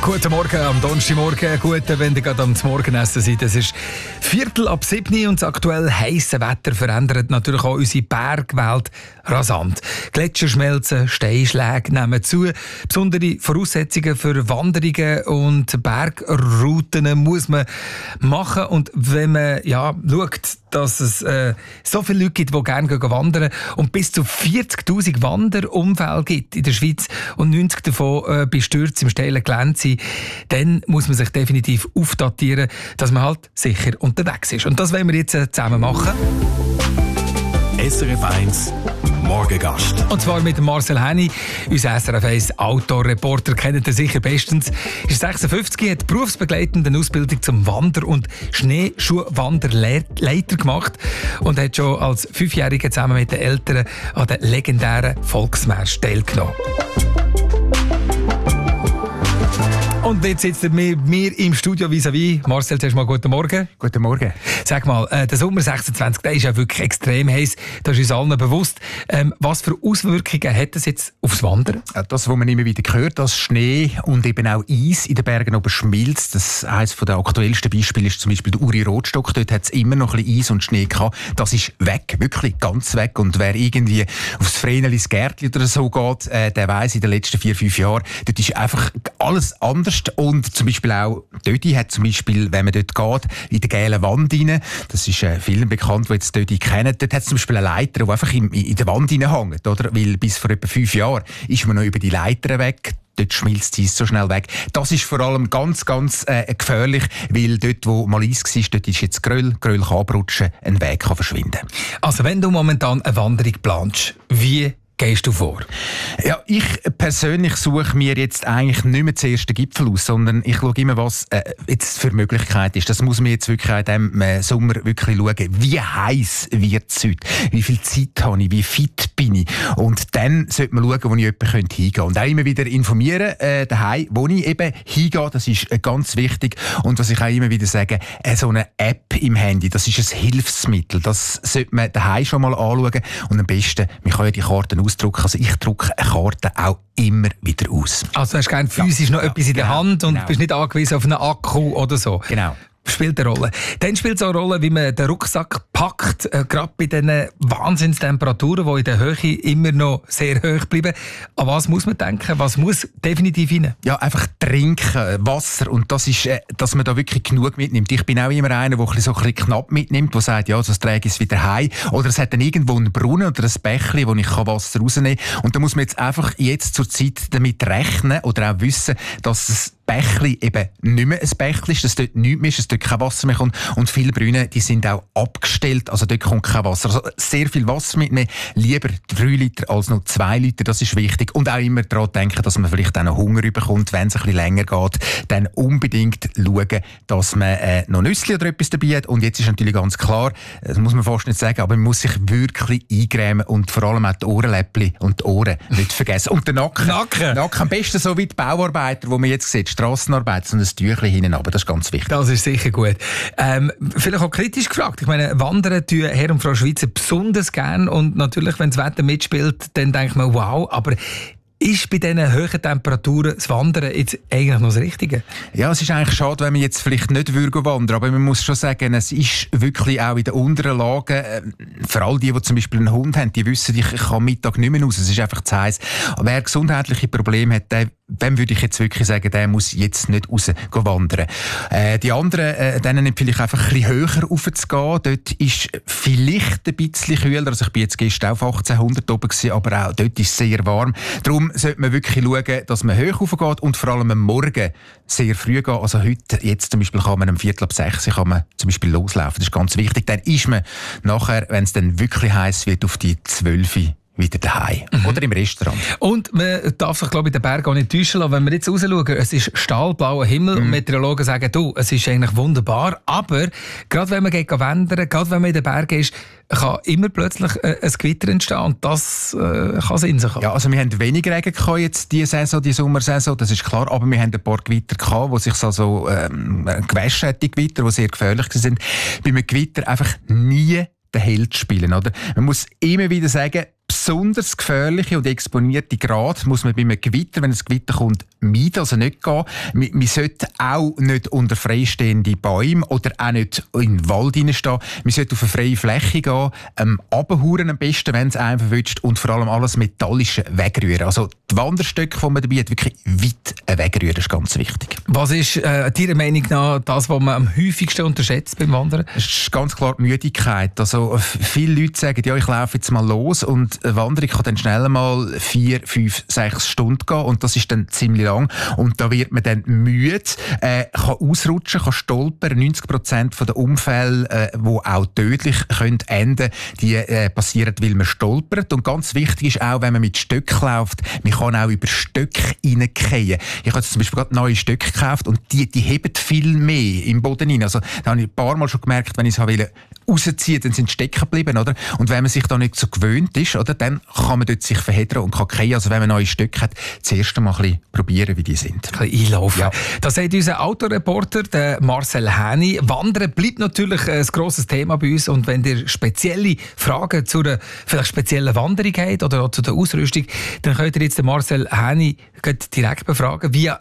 Guten Morgen am Donnerstagmorgen. Guten, wenn ihr gerade am Morgenessen seid. Es ist 6:45 und das aktuell heisse Wetter verändert natürlich auch unsere Bergwelt rasant. Gletscher schmelzen, Steinschläge nehmen zu. Besondere Voraussetzungen für Wanderungen und Bergrouten muss man machen. Und wenn man schaut, dass es so viele Leute gibt, die gerne wandern und bis zu 40'000 Wanderunfälle gibt in der Schweiz und 90 davon bei Stürzen im steilen Gelände sind, dann muss man sich definitiv aufdatieren, dass man halt sicher unterwegs ist. Und das wollen wir jetzt zusammen machen. SRF 1 Morgengast. Und zwar mit Marcel Henny, unser SRF 1 Outdoor-Reporter, kennt ihr sicher bestens. Er ist 56, hat berufsbegleitende Ausbildung zum Wander- und Schneeschuhwanderleiter gemacht und hat schon als 5-Jähriger zusammen mit den Eltern an den legendären Volksmärschen teilgenommen. Und jetzt sitzt er mit mir im Studio vis-à-vis. Marcel, zuerst mal guten Morgen. Guten Morgen. Sag mal, der Sommer 26, der ist ja wirklich extrem heiß. Das ist uns allen bewusst. Was für Auswirkungen hat das jetzt aufs Wandern? Das, was man immer wieder hört, dass Schnee und eben auch Eis in den Bergen oben schmilzt. Das eines der aktuellsten Beispiele ist zum Beispiel der Uri-Rotstock. Dort hat es immer noch ein bisschen Eis und Schnee gehabt. Das ist weg, wirklich ganz weg. Und wer irgendwie aufs Vrenelis Gärtli oder so geht, der weiss, in den letzten 4-5 Jahren, dort ist einfach alles anders. Und zum Beispiel auch dort hat zum Beispiel, wenn man dort geht, in der gelben Wand rein, das ist vielen bekannt, die jetzt dort kennen, dort hat es zum Beispiel eine Leiter, die einfach in der Wand hängt, oder? Weil bis vor etwa 5 Jahren ist man noch über die Leiter weg. Dort schmilzt es so schnell weg. Das ist vor allem ganz, ganz gefährlich, weil dort, wo mal Eis war, dort ist jetzt Geröll kann abrutschen, ein Weg kann verschwinden. Also wenn du momentan eine Wanderung planst, wie gehst du vor? Ja, ich persönlich suche mir jetzt eigentlich nicht mehr den ersten Gipfel aus, sondern ich schaue immer, was jetzt für Möglichkeit ist. Das muss man jetzt wirklich in diesem Sommer wirklich schauen. Wie heiß wird es heute? Wie viel Zeit habe ich? Wie fit bin ich? Und dann sollte man schauen, wo ich jemanden hingehen könnte. Und auch immer wieder informieren, daheim, wo ich eben hingehe. Das ist ganz wichtig. Und was ich auch immer wieder sage, so eine App im Handy, das ist ein Hilfsmittel. Das sollte man daheim schon mal anschauen. Und am besten, man kann ja die Karten ausdrucken. Also ich drucke eine Karte auch immer wieder aus. Also du hast gerne physisch noch etwas in der Hand und bist nicht angewiesen auf einen Akku oder so. Genau. Spielt eine Rolle. Dann spielt es auch eine Rolle, wie man den Rucksack packt, gerade bei diesen Wahnsinnstemperaturen, die in der Höhe immer noch sehr hoch bleiben. An was muss man denken? Was muss definitiv rein? Ja, einfach trinken, Wasser. Und das ist, dass man da wirklich genug mitnimmt. Ich bin auch immer einer, der so ein bisschen knapp mitnimmt, der sagt, ja, das trage ich wieder heim. Oder es hat dann irgendwo einen Brunnen oder ein Bächli, wo ich Wasser rausnehmen kann. Und da muss man jetzt einfach zur Zeit damit rechnen oder auch wissen, dass das Bächli eben nicht mehr ein Bächli ist, dass dort nichts mehr ist, dass dort kein Wasser mehr kommt. Und viele Brunnen, die sind auch abgestellt, also dort kommt kein Wasser. Also sehr viel Wasser mitnehmen, lieber 3 Liter als noch 2 Liter, das ist wichtig. Und auch immer daran denken, dass man vielleicht auch noch Hunger bekommt, wenn es ein bisschen länger geht. Dann unbedingt schauen, dass man noch Nüsse oder etwas dabei hat. Und jetzt ist natürlich ganz klar, das muss man fast nicht sagen, aber man muss sich wirklich eingrämen und vor allem auch die Ohrenläppchen und die Ohren nicht vergessen. Und den Nacken. Nacken am besten so wie die Bauarbeiter, die man jetzt sieht, Strassenarbeit, so ein Tüchlein hinten runter, das ist ganz wichtig. Das ist sicher gut. Vielleicht auch kritisch gefragt. Ich meine, Wandern tun Herr und Frau Schweizer besonders gern und natürlich, wenn das Wetter mitspielt, dann denkt man, wow, aber ist bei diesen hohen Temperaturen das Wandern jetzt eigentlich noch das Richtige? Ja, es ist eigentlich schade, wenn man jetzt vielleicht nicht wandern, aber man muss schon sagen, es ist wirklich auch in den unteren Lagen, für all die zum Beispiel einen Hund haben, die wissen, ich kann Mittag nicht mehr raus, es ist einfach zu heiß. Wer gesundheitliche Probleme hat, dem würde ich jetzt wirklich sagen, der muss jetzt nicht raus wandern. Die anderen, denen nicht vielleicht einfach ein bisschen höher raufzugehen. Dort ist vielleicht ein bisschen kühler. Also ich bin jetzt gestern auf 1800 oben gewesen, aber auch dort ist es sehr warm. Darum sollte man wirklich schauen, dass man hoch raufgeht und vor allem am Morgen sehr früh gehen. Also heute, jetzt zum Beispiel, kann man um 5:45 kann man zum Beispiel loslaufen. Das ist ganz wichtig. Dann ist man nachher, wenn es dann wirklich heiß wird, auf die 12 wieder daheim oder im Restaurant. Und man darf sich, glaube ich, den Berg auch nicht täuschen lassen. Wenn wir jetzt rausschauen, es ist stahlblauer Himmel und Meteorologen sagen, du, es ist eigentlich wunderbar, aber gerade wenn man geht wandern, gerade wenn man in den Bergen ist, kann immer plötzlich ein Gewitter entstehen und das kann es in sich haben. Ja, also wir haben weniger Regen gehabt jetzt die Sommersaison, das ist klar, aber wir haben ein paar Gewitter gehabt, wo sich also gewaschen hat, die Gewitter, die sehr gefährlich sind. Bei einem Gewitter einfach nie den Held spielen, oder? Man muss immer wieder sagen, besonders gefährliche und exponierte Grade muss man bei einem Gewitter, wenn ein Gewitter kommt, meiden, also nicht gehen. Man sollte auch nicht unter freistehende Bäume oder auch nicht in den Wald hineinstehen. Man sollte auf eine freie Fläche gehen, runterhuren am besten, wenn es einen verwünscht, und vor allem alles Metallische wegrühren. Also die Wanderstöcke, die man dabei hat, wirklich weit wegrühren, ist ganz wichtig. Was ist deiner Meinung nach das, was man am häufigsten unterschätzt beim Wandern? Es ist ganz klar die Müdigkeit. Also viele Leute sagen, ja, ich laufe jetzt mal los, und eine Wanderung kann dann schnell mal 4, 5, 6 Stunden gehen, und das ist dann ziemlich lang. Und da wird man dann müde, kann ausrutschen, kann stolpern. 90% der Unfälle, die auch tödlich enden können, die passieren, weil man stolpert. Und ganz wichtig ist auch, wenn man mit Stöcken läuft, man kann auch über Stöcke reingehen. Ich habe zum Beispiel gerade neue Stöcke gekauft, und die heben viel mehr im Boden rein. Also, da habe ich ein paar Mal schon gemerkt, wenn ich es rausziehen, dann sind sie stecken geblieben, oder? Und wenn man sich da nicht so gewöhnt ist, oder, dann kann man dort sich verheddern und kann gehen. Also wenn man neue Stücke hat, zuerst einmal ein bisschen probieren, wie die sind. Ein bisschen einlaufen. Ja. Das sagt unser Autoreporter, der Marcel Häni. Wandern bleibt natürlich ein grosses Thema bei uns, und wenn ihr spezielle Fragen zu einer vielleicht speziellen Wanderung habt oder auch zu der Ausrüstung, dann könnt ihr jetzt den Marcel Häni direkt befragen via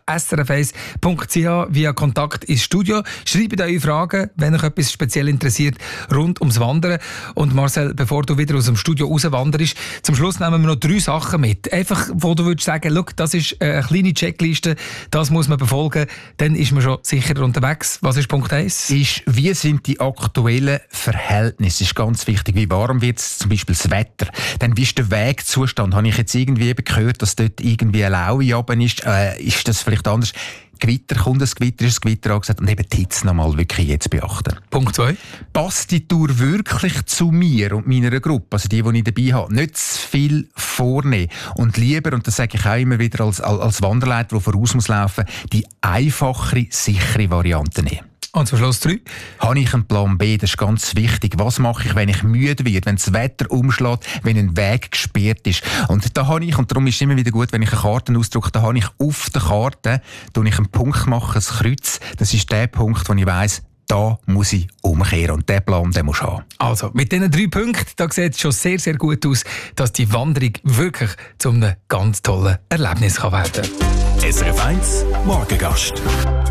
srf1.ch, via Kontakt ins Studio. Schreibt eure Fragen, wenn euch etwas speziell interessiert rund ums Wandern. Und Marcel, bevor du wieder aus dem Studio rauswanderst, zum Schluss nehmen wir noch 3 Sachen mit. Einfach, wo du würdest sagen, schau, das ist eine kleine Checkliste, das muss man befolgen, dann ist man schon sicherer unterwegs. Was ist Punkt 1? Wie sind die aktuellen Verhältnisse? Das ist ganz wichtig. Wie warm wird es, zum Beispiel das Wetter? Dann wie ist der Wegzustand? Habe ich jetzt irgendwie gehört, dass dort irgendwie eine Laue runter ist? Ist das vielleicht anders? Gewitter, kommt ein Gewitter, ist ein Gewitter angesagt, und eben die Hitze nochmal wirklich jetzt beachten. Punkt 2. Passt die Tour wirklich zu mir und meiner Gruppe, also die ich dabei habe? Nicht zu viel vornehmen und lieber, und das sage ich auch immer wieder als Wanderleiter, der voraus muss laufen, die einfachere, sichere Variante nehmen. Und zum Schluss 3. Habe ich einen Plan B? Das ist ganz wichtig. Was mache ich, wenn ich müde werde, wenn das Wetter umschlägt, wenn ein Weg gesperrt ist? Und da habe ich, und darum ist es immer wieder gut, wenn ich eine Karte ausdrucke, da habe ich auf der Karte einen Punkt machen, ein Kreuz. Das ist der Punkt, wo ich weiss, da muss ich umkehren. Und diesen Plan, den musst du haben. Also, mit diesen 3 Punkten, da sieht es schon sehr, sehr gut aus, dass die Wanderung wirklich zu einem ganz tollen Erlebnis werden kann. SRF 1 Morgengast.